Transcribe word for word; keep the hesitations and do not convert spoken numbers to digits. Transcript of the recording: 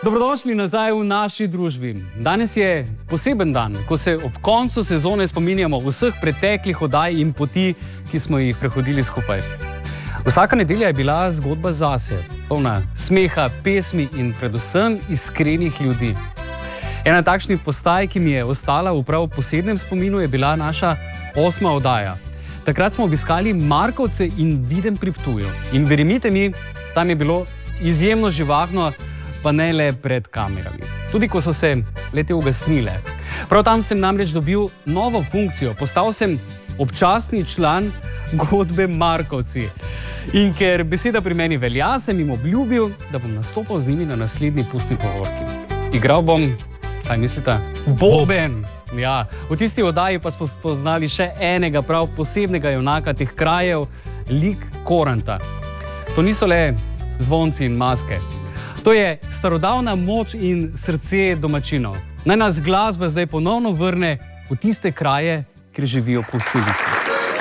Dobrodošli nazaj v naši družbi. Danes je poseben dan, ko se ob koncu sezone spominjamo vseh preteklih oddaj in poti, ki smo jih prehodili skupaj. Vsaka nedelja je bila zgodba zase, polna smeha, pesmi in predvsem iskrenih ljudi. Ena takšnih postaj, ki mi je ostala v prav posebnem spominu, je bila naša osma oddaja. Takrat smo obiskali Markovce in Videm pri Ptuju. In verjemite mi, tam je bilo izjemno živahno, pa ne le pred kamerami. Tudi ko so se lete ugasnile. Prav tam sem namreč dobil novo funkcijo. Postal sem občasni član godbe Markovci. In ker beseda pri meni velja, sem jim obljubil, da bom nastopal z njimi na naslednji pustni povorki. Igral bom, kaj mislite? Boben! Ja, v tisti oddaji pa smo spoznali še enega prav posebnega junaka teh krajev, lik Koranta. To niso le zvonci in maske. To je starodavna moč in srce domačinov. Naj nas glasba zdaj ponovno vrne v tiste kraje, kjer živijo pustoviki.